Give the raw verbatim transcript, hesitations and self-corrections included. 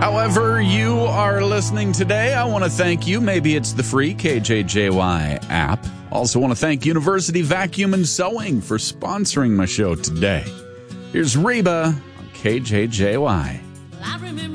However you are listening today, I want to thank you. Maybe it's the free K J J Y app. Also want to thank University Vacuum and Sewing for sponsoring my show today. Here's Reba on K J J Y.